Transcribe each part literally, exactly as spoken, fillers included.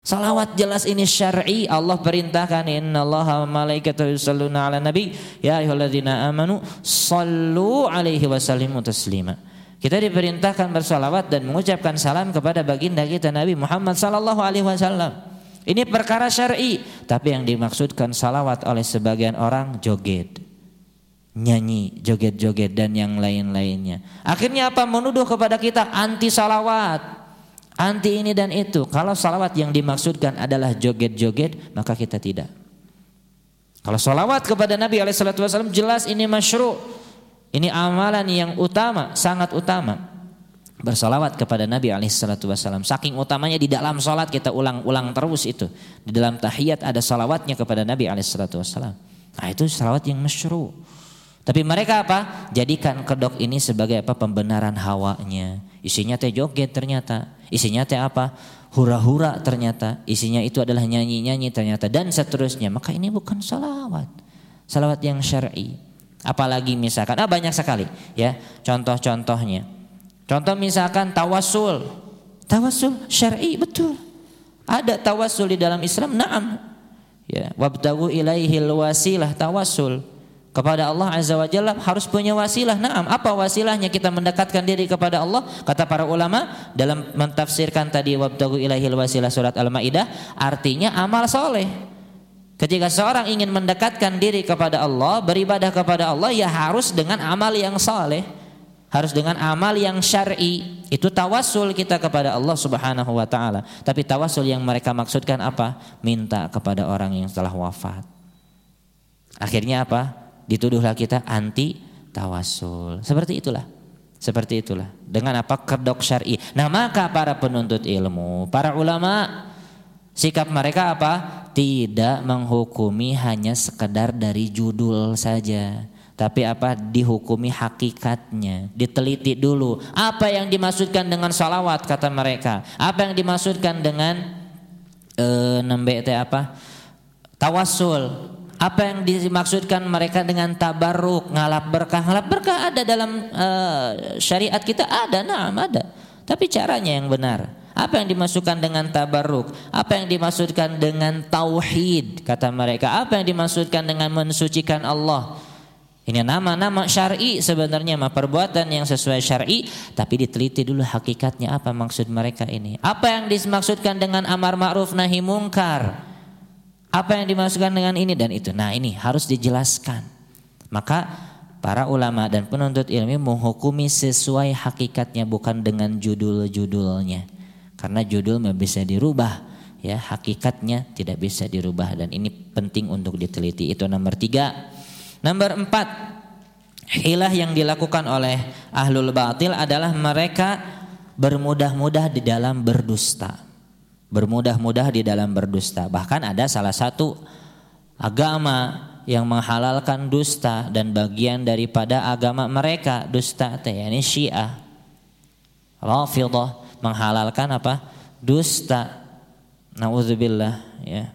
Salawat jelas ini syar'i. Allah perintahkan innallaha wa malaikatahu yusholluna 'alan nabi ya ayyuhalladzina amanu shallu 'alaihi wa sallimu taslima. Kita diperintahkan bersalawat dan mengucapkan salam kepada baginda kita Nabi Muhammad sallallahu alaihi wasallam. Ini perkara syar'i, tapi yang dimaksudkan salawat oleh sebagian orang joget, nyanyi, joget-joget dan yang lain-lainnya. Akhirnya apa? Menuduh kepada kita anti salawat, anti ini dan itu. Kalau salawat yang dimaksudkan adalah joget-joget, maka kita tidak. Kalau salawat kepada Nabi alaihi salatu wasallam jelas ini masyru'. Ini amalan yang utama, sangat utama. Bersalawat kepada Nabi alaihi salatu wasallam. Saking utamanya di dalam salat kita ulang-ulang terus itu. Di dalam tahiyat ada salawatnya kepada Nabi alaihi salatu wasallam. Nah, itu salawat yang masyru'. Tapi mereka apa? Jadikan kedok ini sebagai apa? Pembenaran hawanya. Isinya teh joget ternyata. Isinya teh apa? Hura-hura ternyata. Isinya itu adalah nyanyi-nyanyi ternyata dan seterusnya. Maka ini bukan salawat. Salawat yang syar'i. Apalagi misalkan, ah banyak sekali ya contoh-contohnya. Contoh misalkan tawassul. Tawassul syar'i betul. Ada tawassul di dalam Islam, na'am. Ya, wabtagu ilaihil wasilah, tawassul. Kepada Allah Azza wa Jalla harus punya wasilah. Na'am, apa wasilahnya kita mendekatkan diri kepada Allah? Kata para ulama dalam mentafsirkan tadi wabtagu ilaihil wasilah surat Al-Maidah, artinya amal soleh. Ketika seorang ingin mendekatkan diri kepada Allah, beribadah kepada Allah, ya harus dengan amal yang saleh, harus dengan amal yang syar'i. Itu tawassul kita kepada Allah Subhanahu wa taala. Tapi tawassul yang mereka maksudkan apa? Minta kepada orang yang telah wafat. Akhirnya apa? Dituduhlah kita anti tawassul. Seperti itulah. Seperti itulah. Dengan apa? Kedok syar'i. Nah, maka para penuntut ilmu, para ulama, sikap mereka apa? Tidak menghukumi hanya sekedar dari judul saja, tapi apa? Dihukumi hakikatnya, diteliti dulu. Apa yang dimaksudkan dengan salawat kata mereka? Apa yang dimaksudkan dengan eh, nembe teh apa? Tawassul. Apa yang dimaksudkan mereka dengan tabarruk, ngalap berkah? Ngalap berkah ada dalam eh, syariat kita ada, nah ada. Tapi caranya yang benar. Apa yang dimasukkan dengan tabarruk? Apa yang dimaksudkan dengan tauhid kata mereka? Apa yang dimaksudkan dengan mensucikan Allah? Ini nama-nama syar'i sebenarnya, mah perbuatan yang sesuai syar'i, tapi diteliti dulu hakikatnya apa maksud mereka ini. Apa yang dimaksudkan dengan amar ma'ruf nahi mungkar? Apa yang dimaksudkan dengan ini dan itu? Nah, ini harus dijelaskan. Maka para ulama dan penuntut ilmu menghukumi sesuai hakikatnya, bukan dengan judul-judulnya. Karena judul bisa dirubah, ya hakikatnya tidak bisa dirubah dan ini penting untuk diteliti. Itu nomor tiga. Nomor empat, hilah yang dilakukan oleh ahlul batil adalah mereka bermudah-mudah di dalam berdusta. Bermudah-mudah di dalam berdusta. Bahkan ada salah satu agama yang menghalalkan dusta dan bagian daripada agama mereka dusta teh, yakni Syiah, Rafidhah, menghalalkan apa? Dusta. Nauzubillah ya.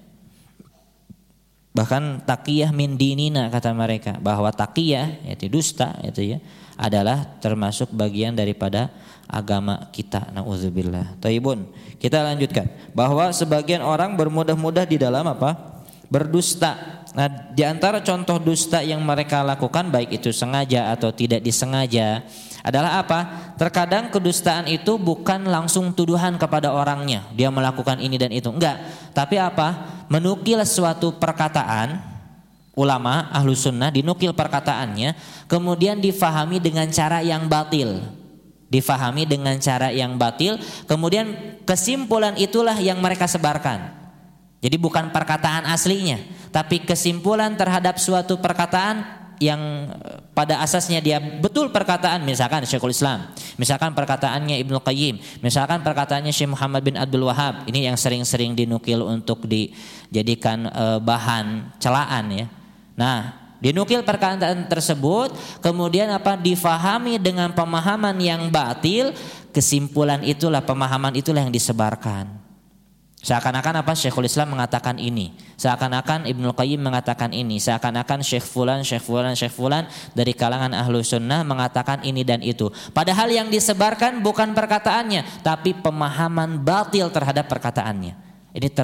Bahkan taqiyah min dinina kata mereka, bahwa taqiyah yaitu dusta itu ya adalah termasuk bagian daripada agama kita. Nauzubillah. Taibun. Kita lanjutkan bahwa sebagian orang bermudah-mudah di dalam apa? Berdusta. Nah, di antara contoh dusta yang mereka lakukan baik itu sengaja atau tidak disengaja adalah apa? Terkadang kedustaan itu bukan langsung tuduhan kepada orangnya, dia melakukan ini dan itu. Enggak, tapi apa? Menukil suatu perkataan ulama ahlu sunnah, dinukil perkataannya, kemudian difahami dengan cara yang batil. Difahami dengan cara yang batil, kemudian kesimpulan itulah yang mereka sebarkan. Jadi bukan perkataan aslinya, tapi kesimpulan terhadap suatu perkataan yang pada asasnya dia betul perkataan, misalkan Syekhul Islam, misalkan perkataannya Ibnu Qayyim, misalkan perkataannya Syekh Muhammad bin Abdul Wahhab. Ini yang sering-sering dinukil untuk dijadikan uh, bahan celaan ya. Nah, dinukil perkataan tersebut, kemudian apa? Difahami dengan pemahaman yang batil, kesimpulan itulah, pemahaman itulah yang disebarkan. Seakan-akan apa? Syekhul Islam mengatakan ini, seakan-akan Ibnu Qayyim mengatakan ini, seakan-akan Syekh Fulan, Syekh Fulan, Syekh Fulan dari kalangan ahlu sunnah mengatakan ini dan itu. Padahal yang disebarkan bukan perkataannya, tapi pemahaman batil terhadap perkataannya. Ini